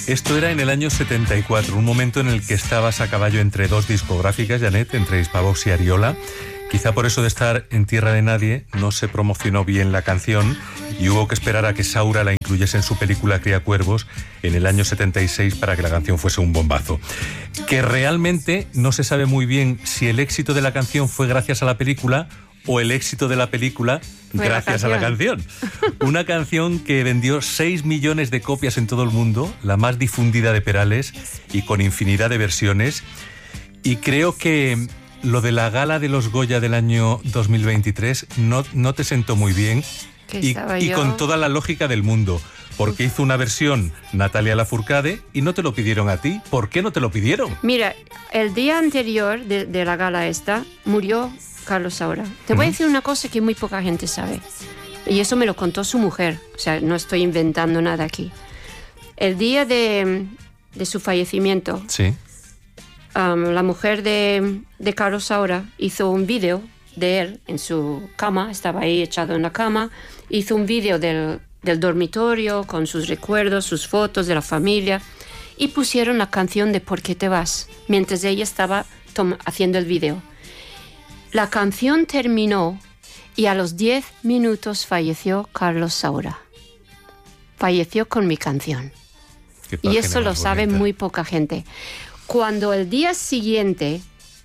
Esto era en el año 74, un momento en el que estabas a caballo entre dos discográficas, Janet, entre Hispavox y Ariola. Quizá por eso de estar en tierra de nadie no se promocionó bien la canción y hubo que esperar a que Saura la incluyese en su película Criacuervos en el año 76 para que la canción fuese un bombazo. Que realmente no se sabe muy bien si el éxito de la canción fue gracias a la película o el éxito de la película gracias a la canción. Una canción que vendió 6 millones de copias en todo el mundo, la más difundida de Perales y con infinidad de versiones. Y creo que lo de la gala de los Goya del año 2023 no te sentó muy bien y con toda la lógica del mundo, porque hizo una versión Natalia Lafourcade y no te lo pidieron a ti. ¿Por qué no te lo pidieron? Mira, el día anterior de la gala esta murió Carlos Saura. Te voy a decir una cosa que muy poca gente sabe, y eso me lo contó su mujer, o sea, no estoy inventando nada aquí. El día de su fallecimiento, sí. La mujer de Carlos Saura hizo un vídeo de él en su cama, estaba ahí echado en la cama, hizo un vídeo del dormitorio con sus recuerdos, sus fotos de la familia, y pusieron la canción de ¿Por qué te vas?, mientras ella estaba haciendo el vídeo. La canción terminó y a los 10 minutos falleció Carlos Saura. Falleció con mi canción. Y eso lo sabe muy poca gente. Cuando el día siguiente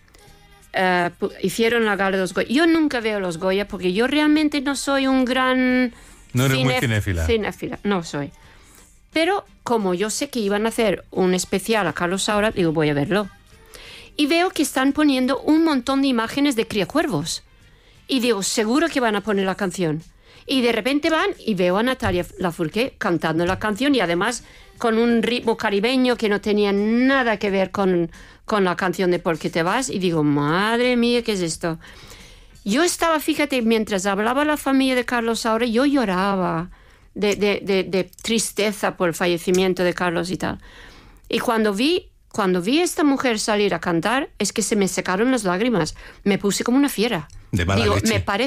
hicieron la gala de los Goya, yo nunca veo los Goya porque yo realmente no soy un gran... No eres muy cinéfila. Cinéfila, no soy. Pero como yo sé que iban a hacer un especial a Carlos Saura, digo, voy a verlo. Y veo que están poniendo un montón de imágenes de Criacuervos. Y digo, seguro que van a poner la canción. Y de repente van y veo a Natalia Lafourcade cantando la canción y además con un ritmo caribeño que no tenía nada que ver con la canción de ¿Por qué te vas? Y digo, madre mía, ¿qué es esto? Yo estaba, fíjate, mientras hablaba la familia de Carlos Saura, yo lloraba de tristeza por el fallecimiento de Carlos y tal. Y cuando vi a esta mujer salir a cantar, es que se me secaron las lágrimas. Me puse como una fiera. De mala leche.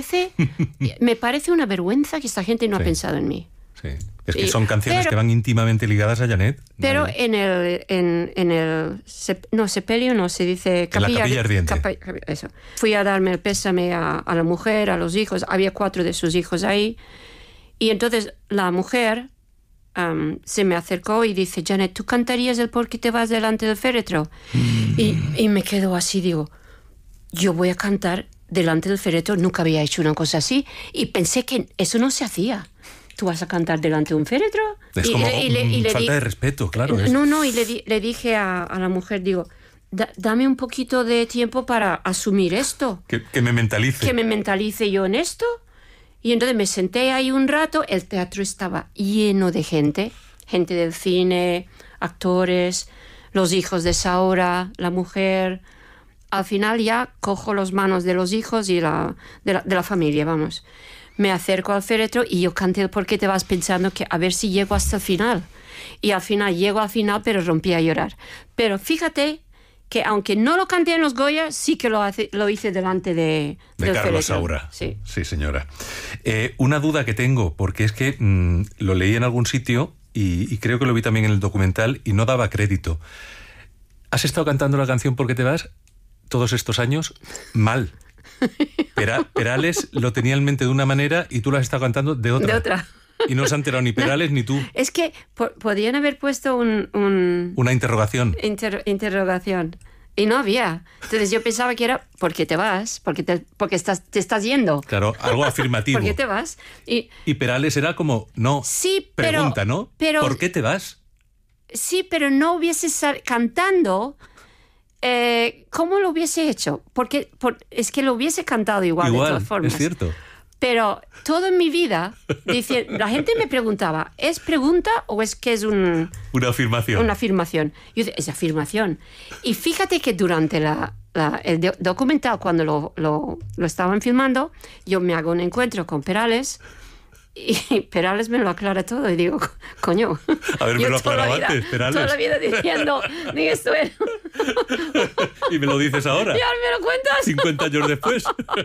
Me parece una vergüenza que esta gente no ha pensado en mí. Sí. Es que son canciones que van íntimamente ligadas a Janet. Pero vale. en el sepelio no se dice capilla, en la capilla ardiente. Eso. Fui a darme el pésame a la mujer, a los hijos. Había 4 de sus hijos ahí. Y entonces la mujer se me acercó y dice, Janet, ¿tú cantarías el ¿Por qué te vas delante del féretro? Y me quedo así, digo, yo voy a cantar delante del féretro. Nunca había hecho una cosa así y pensé que eso no se hacía. ¿Tú vas a cantar delante de un féretro? Es como falta de respeto, claro. No, y le dije a la mujer, digo, dame un poquito de tiempo para asumir esto. Que me mentalice. Que me mentalice yo en esto. Y entonces me senté ahí un rato, el teatro estaba lleno de gente del cine, actores, los hijos de Saura, la mujer. Al final ya cojo las manos de los hijos y de la familia, vamos. Me acerco al féretro y yo canté ¿Por qué te vas?, pensando que a ver si llego hasta el final. Y al final llego al final, pero rompí a llorar. Pero fíjate que aunque no lo canté en los Goya, sí que lo hice delante de Carlos féretro. Saura. Sí, señora. Una duda que tengo, porque es que lo leí en algún sitio y creo que lo vi también en el documental y no daba crédito. ¿Has estado cantando la canción ¿Por qué te vas? Todos estos años mal. Perales lo tenía en mente de una manera y tú lo has estado cantando de otra. De otra. Y no se han enterado ni Perales ni tú. Es que podrían haber puesto una interrogación. Interrogación. Y no había. Entonces yo pensaba que era ¿por qué te vas? Porque te estás yendo. Claro, algo afirmativo. ¿Por qué te vas? Y Perales era como, no, sí, pregunta, ¿no? ¿Por qué te vas? Sí, pero no hubiese cantando... ¿cómo lo hubiese hecho? Porque es que lo hubiese cantado igual de todas formas. Es cierto. Pero todo en mi vida, la gente me preguntaba, ¿es pregunta o es que es una afirmación? Una afirmación. Yo decía, es afirmación. Y fíjate que durante el documental, cuando lo estaban filmando, yo me hago un encuentro con Perales y Perales me lo aclara todo y digo, coño. A ver, me lo aclaraba antes, Perales. Toda la vida diciendo, ni esto era. Y me lo dices ahora. ¿Ya me lo cuentas? 50 años después.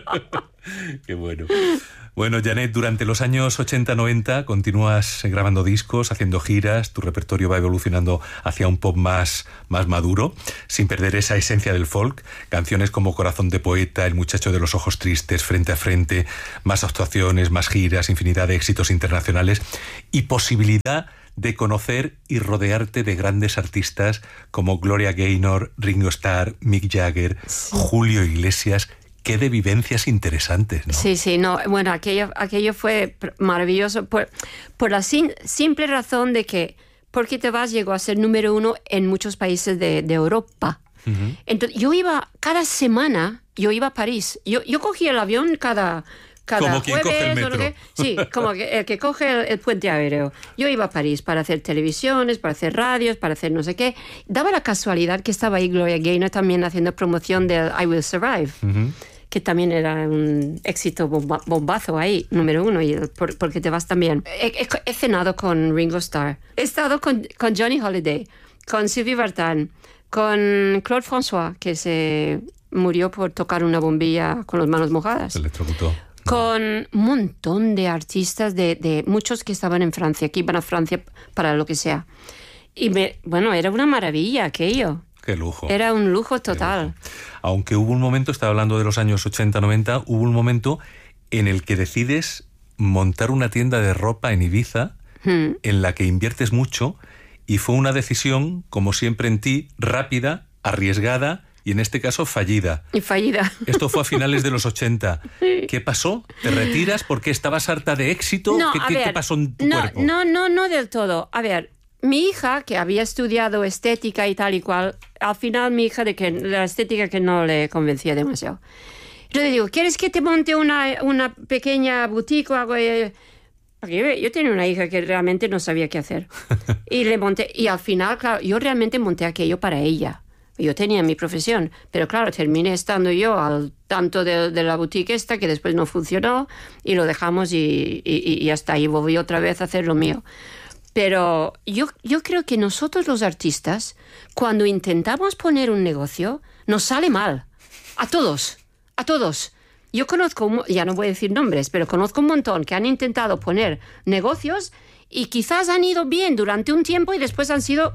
Qué bueno. Bueno, Janet, durante los años 80-90 continúas grabando discos, haciendo giras, tu repertorio va evolucionando hacia un pop más maduro, sin perder esa esencia del folk. Canciones como Corazón de poeta, El muchacho de los ojos tristes, Frente a frente, más actuaciones, más giras, infinidad de éxitos internacionales y posibilidad de conocer y rodearte de grandes artistas como Gloria Gaynor, Ringo Starr, Mick Jagger, Julio Iglesias. Qué de vivencias interesantes, ¿no? Sí, no. Bueno, aquello fue maravilloso por la simple razón de que Porque te vas llegó a ser número 1 en muchos países de Europa. Uh-huh. Entonces, cada semana yo iba a París. Yo cogía el avión cada como quien jueves, coge el metro. Sí, como el que coge el puente aéreo. Yo iba a París para hacer televisiones, para hacer radios, para hacer no sé qué. Daba la casualidad que estaba ahí Gloria Gaynor también haciendo promoción del I Will Survive. Uh-huh. Que también era un éxito bombazo ahí, número 1, y porque te vas también. He cenado con Ringo Starr, he estado con Johnny Holiday, con Sylvie Vartan, con Claude François, que se murió por tocar una bombilla con las manos mojadas. Se electrocutó. Con un montón de artistas, de muchos que estaban en Francia, que iban a Francia para lo que sea. Y era una maravilla aquello. Qué lujo. Era un lujo total. Lujo. Aunque hubo un momento, estaba hablando de los años 80-90, hubo un momento en el que decides montar una tienda de ropa en Ibiza, en la que inviertes mucho, y fue una decisión, como siempre en ti, rápida, arriesgada y en este caso fallida. Y fallida. Esto fue a finales de los 80. Sí. ¿Qué pasó? ¿Te retiras porque estabas harta de éxito? No, ¿Qué pasó en tu cuerpo? No del todo. A ver, mi hija, que había estudiado estética y tal y cual, al final mi hija de que la estética que no le convencía demasiado. Yo le digo, ¿quieres que te monte una pequeña boutique o algo? Porque yo tenía una hija que realmente no sabía qué hacer. Y le monté, y al final, claro, yo realmente monté aquello para ella. Yo tenía mi profesión, pero claro, terminé estando yo al tanto de la boutique esta, que después no funcionó, y lo dejamos y hasta ahí volví otra vez a hacer lo mío. Pero yo creo que nosotros los artistas, cuando intentamos poner un negocio, nos sale mal. A todos. Yo conozco, ya no voy a decir nombres, pero conozco un montón que han intentado poner negocios y quizás han ido bien durante un tiempo y después han sido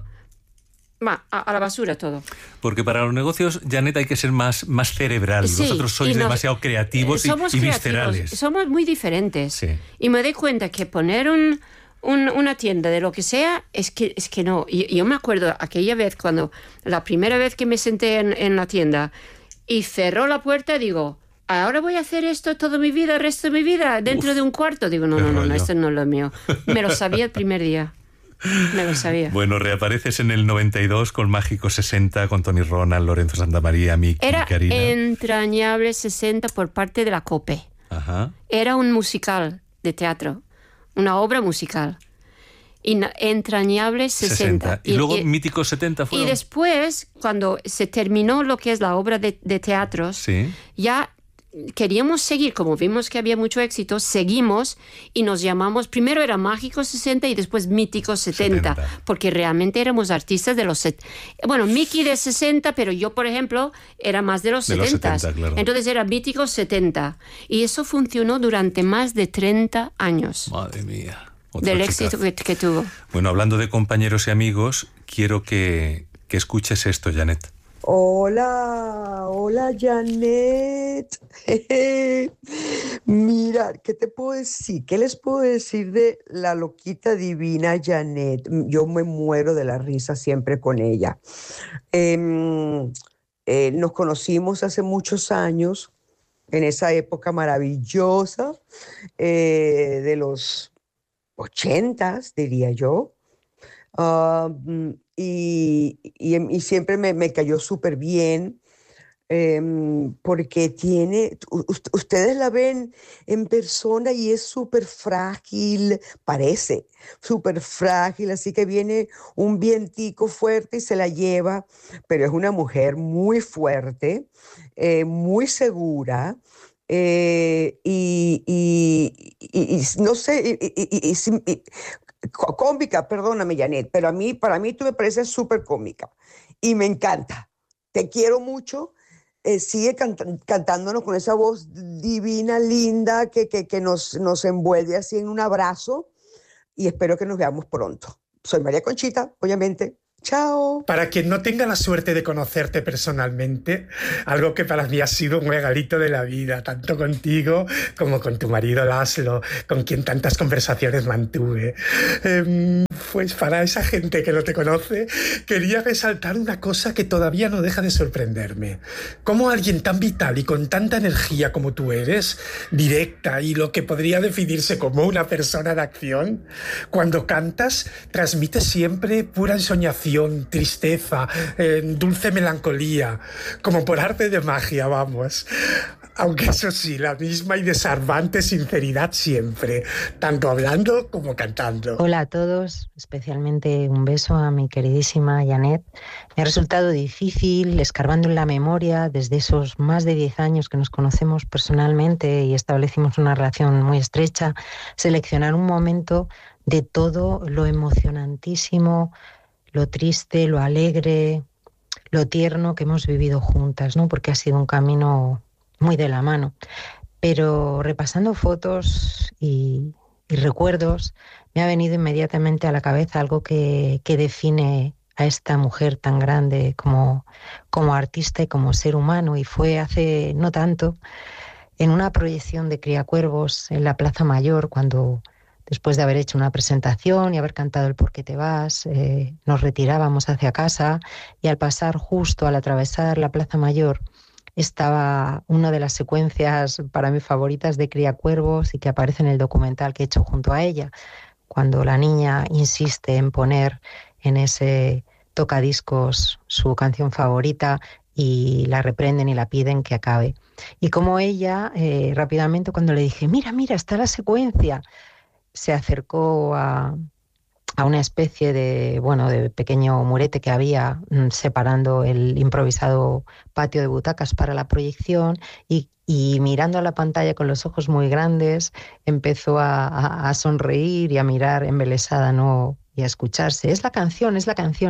a la basura todo. Porque para los negocios, Janet, hay que ser más cerebral. Sí, vosotros sois demasiado creativos y viscerales. Somos muy diferentes. Sí. Y me doy cuenta que poner una tienda de lo que sea, es que no. Yo me acuerdo aquella vez, cuando la primera vez que me senté en la tienda y cerró la puerta, digo, ahora voy a hacer esto toda mi vida, el resto de mi vida, dentro de un cuarto. Digo, no, esto no es lo mío. Me lo sabía el primer día. Me lo sabía. Bueno, reapareces en el 92 con Mágico 60, con Tony Ronald, Lorenzo Santamaría, Mick y Karina. Era Entrañable 60 por parte de la COPE. Ajá. Era un musical de teatro. Una obra musical. Entrañable 60. Y luego Mítico 70 fue. Y después, cuando se terminó lo que es la obra de teatros, sí, ya queríamos seguir, como vimos que había mucho éxito, seguimos y nos llamamos, primero era Mágico 60 y después Mítico 70. Porque realmente éramos artistas de los... Bueno, Mickey de 60, pero yo, por ejemplo, era más de los 70. Los 70, claro. Entonces era Mítico 70. Y eso funcionó durante más de 30 años. Madre mía. Del éxito que tuvo. Bueno, hablando de compañeros y amigos, quiero que escuches esto, Janet. Hola Janet. Mira, ¿qué te puedo decir? ¿Qué les puedo decir de la loquita divina Janet? Yo me muero de la risa siempre con ella. Nos conocimos hace muchos años, en esa época maravillosa de los 80s, diría yo. Y siempre me cayó súper bien, porque ustedes la ven en persona y es súper frágil, parece súper frágil, así que viene un vientico fuerte y se la lleva, pero es una mujer muy fuerte, muy segura. Y no sé, cómica, perdóname, Janet, pero para mí tú me pareces súper cómica y me encanta. te quiero mucho. Sigue cantándonos con esa voz divina, linda, que nos envuelve así en un abrazo, y espero que nos veamos pronto. Soy María Conchita, obviamente. Chao. Para quien no tenga la suerte de conocerte personalmente, algo que para mí ha sido un regalito de la vida, tanto contigo como con tu marido Laszlo, con quien tantas conversaciones mantuve. Pues para esa gente que no te conoce, quería resaltar una cosa que todavía no deja de sorprenderme. Cómo alguien tan vital y con tanta energía como tú eres, directa y lo que podría definirse como una persona de acción, cuando cantas transmites siempre pura ensoñación, tristeza, dulce melancolía, como por arte de magia, vamos. Aunque eso sí, la misma y desarmante sinceridad siempre, tanto hablando como cantando. Hola a todos, especialmente un beso a mi queridísima Janet. Me ha resultado difícil, escarbando en la memoria, desde esos más de 10 años que nos conocemos personalmente y establecimos una relación muy estrecha, seleccionar un momento de todo lo emocionantísimo, lo triste, lo alegre, lo tierno que hemos vivido juntas, ¿no? Porque ha sido un camino muy de la mano. Pero repasando fotos y recuerdos, me ha venido inmediatamente a la cabeza algo que define a esta mujer tan grande como artista y como ser humano, y fue hace no tanto, en una proyección de Criacuervos en la Plaza Mayor, cuando después de haber hecho una presentación y haber cantado el Por qué te vas, nos retirábamos hacia casa, y al pasar justo al atravesar la Plaza Mayor estaba una de las secuencias para mí favoritas de Criacuervos y que aparece en el documental que he hecho junto a ella, cuando la niña insiste en poner en ese tocadiscos su canción favorita y la reprenden y la piden que acabe. Y como ella, rápidamente cuando le dije, mira, está la secuencia, se acercó a una especie de pequeño murete que había separando el improvisado patio de butacas para la proyección, y mirando a la pantalla con los ojos muy grandes empezó a sonreír y a mirar embelesada, ¿no? Y a escucharse. Es la canción,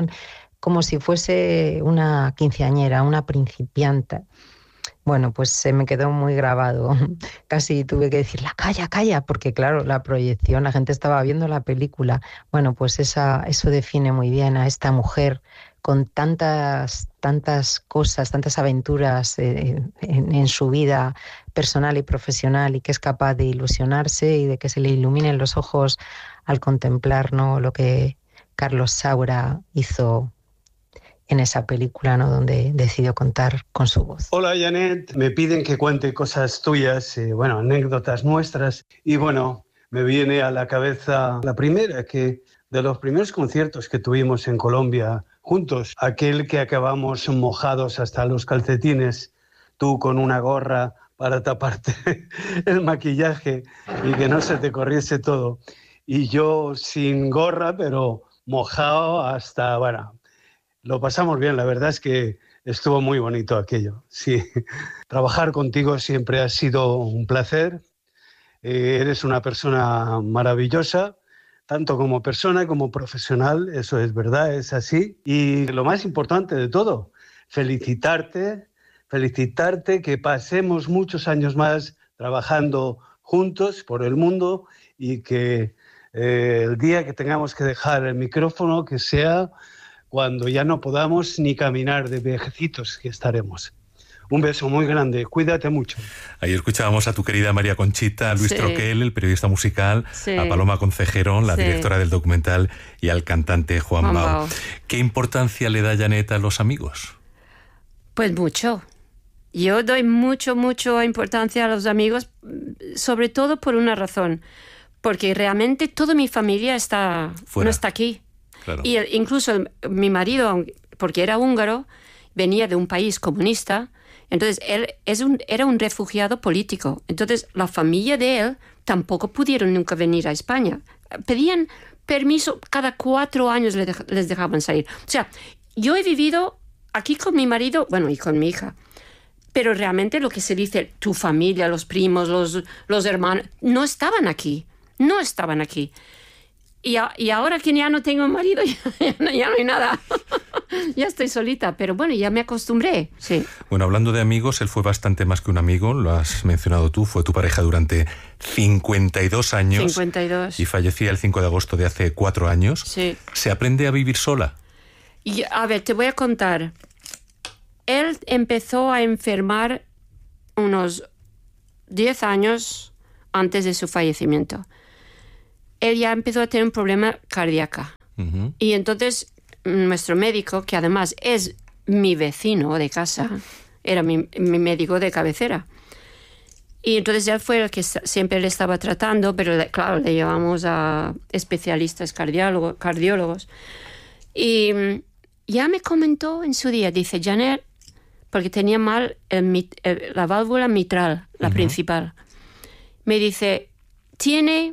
como si fuese una quinceañera, una principianta. Bueno, pues se me quedó muy grabado. Casi tuve que decirle, calla, porque claro, la proyección, la gente estaba viendo la película. Bueno, pues eso define muy bien a esta mujer con tantas cosas, tantas aventuras en su vida personal y profesional, y que es capaz de ilusionarse y de que se le iluminen los ojos al contemplar, ¿no?, lo que Carlos Saura hizo en esa película, ¿no?, donde decidió contar con su voz. Hola, Janet. Me piden que cuente cosas tuyas, anécdotas nuestras. Y me viene a la cabeza la primera, que de los primeros conciertos que tuvimos en Colombia juntos, aquel que acabamos mojados hasta los calcetines, tú con una gorra para taparte el maquillaje y que no se te corriese todo, y yo sin gorra, pero mojado hasta, lo pasamos bien, la verdad es que estuvo muy bonito aquello. Sí, trabajar contigo siempre ha sido un placer. Eres una persona maravillosa, tanto como persona como profesional, eso es verdad, es así. Y lo más importante de todo, felicitarte, que pasemos muchos años más trabajando juntos por el mundo, y que el día que tengamos que dejar el micrófono, que sea cuando ya no podamos ni caminar de viejecitos que estaremos. Un beso muy grande, cuídate mucho. Ahí escuchábamos a tu querida María Conchita, a Luis Troquel, el periodista musical, a Paloma Concejero, la directora del documental, y al cantante Juan Bau. ¿Qué importancia le da Janet a los amigos? Pues mucho. Yo doy mucha importancia a los amigos, sobre todo por una razón, porque realmente toda mi familia no está aquí. Claro. Y incluso mi marido, porque era húngaro, venía de un país comunista, entonces él era un refugiado político. Entonces la familia de él tampoco pudieron nunca venir a España. Pedían permiso, cada 4 años les dejaban salir. O sea, yo he vivido aquí con mi marido, y con mi hija, pero realmente lo que se dice, tu familia, los primos, los hermanos, no estaban aquí. Y ahora que ya no tengo marido, ya no hay nada. Ya estoy solita, pero bueno, ya me acostumbré, sí. Bueno, hablando de amigos, él fue bastante más que un amigo, lo has mencionado tú, fue tu pareja durante 52 años. 52. Y fallecía el 5 de agosto de hace 4 años. Sí. ¿Se aprende a vivir sola? Y, a ver, te voy a contar. Él empezó a enfermar unos 10 años antes de su fallecimiento. Él ya empezó a tener un problema cardíaco. Uh-huh. Y entonces nuestro médico, que además es mi vecino de casa, era mi médico de cabecera. Y entonces él fue el que siempre le estaba tratando, pero claro, le llevamos a especialistas cardiólogos. Y ya me comentó en su día, dice, Janet, porque tenía mal la válvula mitral, la principal. Me dice, tiene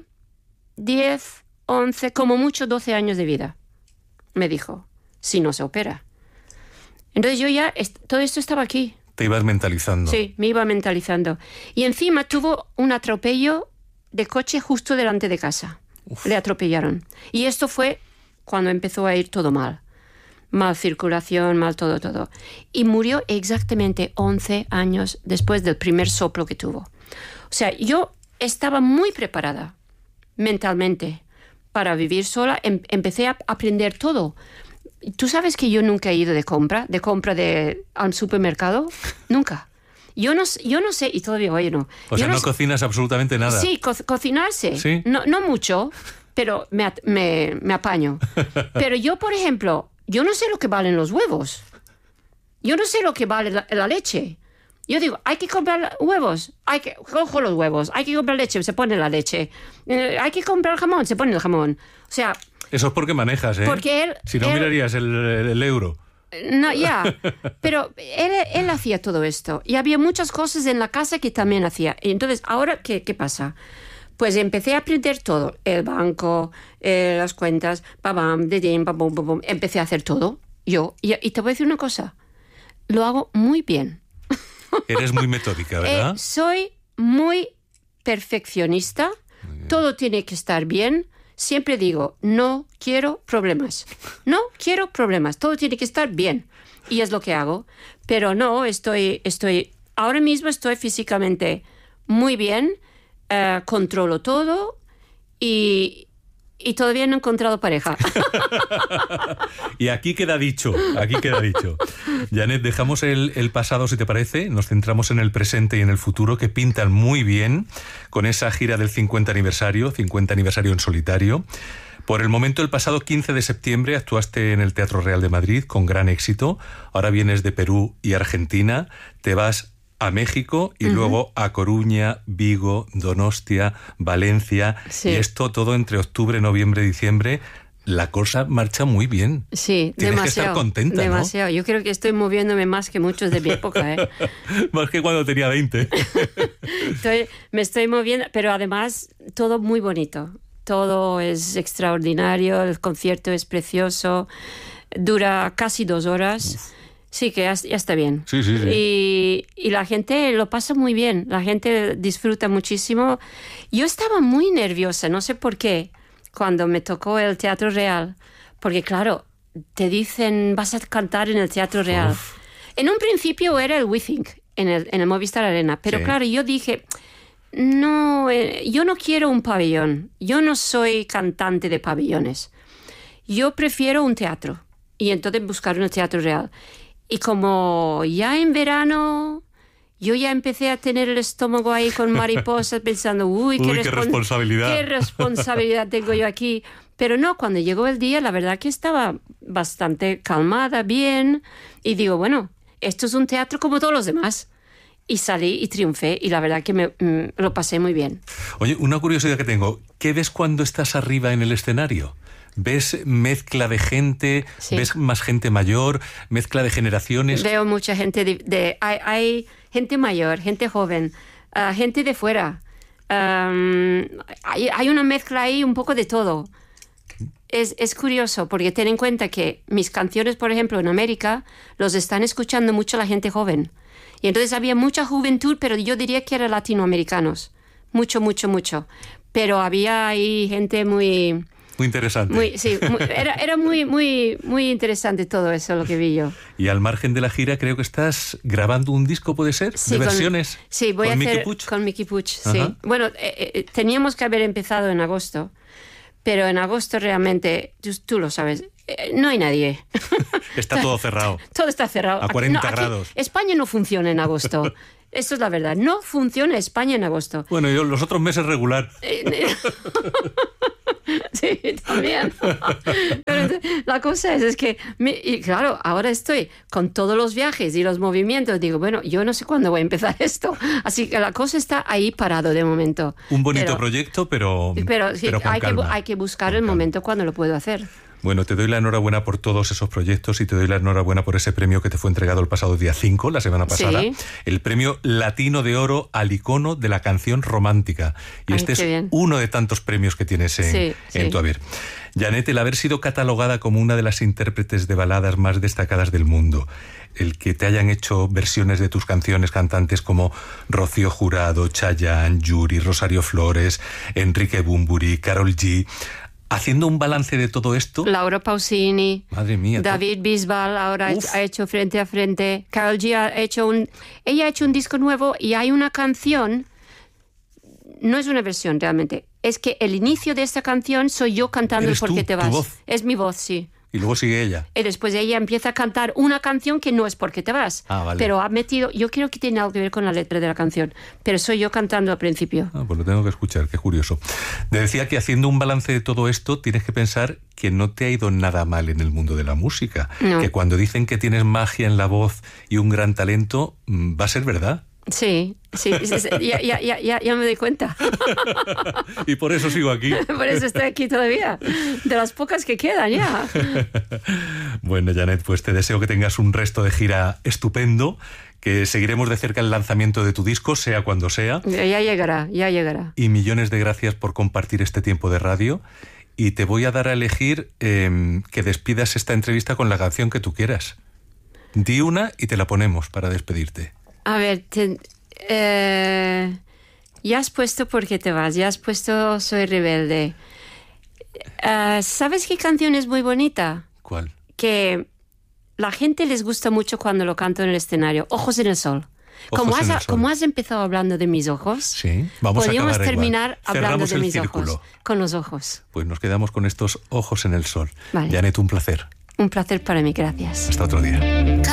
10, 11, como mucho 12 años de vida, me dijo, si no se opera. Entonces yo ya, todo esto estaba aquí. Te ibas mentalizando. Sí, me iba mentalizando. Y encima tuvo un atropello de coche justo delante de casa. Uf. Le atropellaron. Y esto fue cuando empezó a ir todo mal. Mal circulación, mal todo. Y murió exactamente 11 años después del primer soplo que tuvo. O sea, yo estaba muy preparada mentalmente para vivir sola. Empecé a aprender todo. ¿Tú sabes que yo nunca he ido de compra a un supermercado? Nunca. Yo no sé, y todavía hoy no. O sea, no cocinas absolutamente nada. Sí, cocinarse. ¿Sí? No mucho, pero me apaño. Pero yo, por ejemplo, yo no sé lo que valen los huevos. Yo no sé lo que vale la leche. Yo digo, hay que comprar huevos, cojo los huevos, hay que comprar leche, se pone la leche. Hay que comprar jamón, se pone el jamón. O sea... Eso es porque manejas, ¿eh? Porque si no, mirarías el euro. No, ya. Pero él hacía todo esto. Y había muchas cosas en la casa que también hacía. Y entonces, ¿ahora qué pasa? Pues empecé a aprender todo. El banco, las cuentas, empecé a hacer todo. Yo. Y te voy a decir una cosa. Lo hago muy bien. Eres muy metódica, ¿verdad? Soy muy perfeccionista. Todo tiene que estar bien. Siempre digo, no quiero problemas. No quiero problemas. Todo tiene que estar bien. Y es lo que hago. Pero no, ahora mismo estoy físicamente muy bien. Controlo todo. Y todavía no he encontrado pareja. Y aquí queda dicho. Janet, dejamos el pasado, si te parece. Nos centramos en el presente y en el futuro, que pintan muy bien con esa gira del 50 aniversario en solitario. Por el momento, el pasado 15 de septiembre actuaste en el Teatro Real de Madrid con gran éxito. Ahora vienes de Perú y Argentina. Te vas a México y luego a Coruña, Vigo, Donostia, Valencia. Sí. Y esto todo entre octubre, noviembre, diciembre. La cosa marcha muy bien. Sí, tienes demasiado. Que estar contenta, demasiado. ¿No? Yo creo que estoy moviéndome más que muchos de mi época, ¿eh? Más que cuando tenía 20. Me estoy moviendo, pero además todo muy bonito. Todo es extraordinario, el concierto es precioso, dura casi 2 horas. Uf. Sí, que ya está bien. Sí. Y la gente lo pasa muy bien, la gente disfruta muchísimo. Yo estaba muy nerviosa, no sé por qué, cuando me tocó el Teatro Real, porque claro, te dicen, vas a cantar en el Teatro Real. Uf. En un principio era el WeThink, en el Movistar Arena, pero claro, yo dije, no, yo no quiero un pabellón, yo no soy cantante de pabellones, yo prefiero un teatro, y entonces buscar un Teatro Real. Y como ya en verano, yo ya empecé a tener el estómago ahí con mariposas pensando, qué responsabilidad. Qué responsabilidad tengo yo aquí. Pero no, cuando llegó el día, la verdad que estaba bastante calmada, bien. Y digo, bueno, esto es un teatro como todos los demás. Y salí y triunfé y la verdad que lo pasé muy bien. Oye, una curiosidad que tengo. ¿Qué ves cuando estás arriba en el escenario? ¿Ves mezcla de gente? Sí. ¿Ves más gente mayor? ¿Mezcla de generaciones? Veo mucha gente. Hay gente mayor, gente joven, gente de fuera. Hay una mezcla ahí, un poco de todo. Es curioso, porque ten en cuenta que mis canciones, por ejemplo, en América, los están escuchando mucho la gente joven. Y entonces había mucha juventud, pero yo diría que eran latinoamericanos. Mucho. Pero había ahí gente muy Muy interesante. Era muy interesante todo eso, lo que vi yo. Y al margen de la gira, creo que estás grabando un disco, ¿puede ser? Sí, ¿De versiones? Sí, voy a hacer con Miki Puig, sí. Bueno, teníamos que haber empezado en agosto, pero en agosto realmente, tú lo sabes, no hay nadie. Está todo cerrado. Todo está cerrado. A 40 grados. España no funciona en agosto. Esto es la verdad. No funciona España en agosto. Bueno, yo los otros meses regular. Sí, también. Pero la cosa es que, y claro, ahora estoy con todos los viajes y los movimientos. Digo, bueno, yo no sé cuándo voy a empezar esto. Así que la cosa está ahí parado de momento. Un bonito proyecto, pero sí, con hay que buscar el momento cuando lo puedo hacer. Bueno, te doy la enhorabuena por todos esos proyectos y te doy la enhorabuena por ese premio que te fue entregado el pasado día 5, la semana pasada. Sí. El premio Latino de Oro al icono de la canción romántica. Y este es uno de tantos premios que tienes en tu haber. Janet, el haber sido catalogada como una de las intérpretes de baladas más destacadas del mundo, el que te hayan hecho versiones de tus canciones cantantes como Rocío Jurado, Chayanne, Yuri, Rosario Flores, Enrique Bunbury, Karol G... Haciendo un balance de todo esto... Laura Pausini, madre mía, David Bisbal ahora ha hecho Frente a Frente. Karol G ella ha hecho un disco nuevo y hay una canción, no es una versión realmente, es que el inicio de esta canción soy yo cantando ¿Eres ¿Por qué te vas? ¿Tu voz? Es mi voz, sí. Y luego sigue ella. Y después ella empieza a cantar una canción que no es ¿Por qué te vas? Vale. Pero ha metido, yo creo que tiene algo que ver con la letra de la canción, pero soy yo cantando al principio. Pues lo tengo que escuchar, qué curioso. Te decía que haciendo un balance de todo esto, tienes que pensar que no te ha ido nada mal en el mundo de la música. No. Que cuando dicen que tienes magia en la voz y un gran talento, va a ser verdad. Sí, ya me doy cuenta. Y por eso sigo aquí. Por eso estoy aquí todavía. De las pocas que quedan ya. Bueno, Janet, pues te deseo que tengas un resto de gira estupendo, que seguiremos de cerca el lanzamiento de tu disco, sea cuando sea. Ya llegará. Y millones de gracias por compartir este tiempo de radio. Y te voy a dar a elegir que despidas esta entrevista con la canción que tú quieras. Di una y te la ponemos para despedirte. A ver, ya has puesto ¿Por qué te vas? Ya has puesto Soy rebelde. ¿Sabes qué canción es muy bonita? ¿Cuál? Que la gente les gusta mucho cuando lo canto en el escenario. Ojos en el sol. Como has empezado hablando de mis ojos, sí, podríamos terminar hablando de mis círculo. Ojos. Con los ojos. Pues nos quedamos con estos ojos en el sol. Vale. Janet, un placer. Un placer para mí, gracias. Hasta otro día.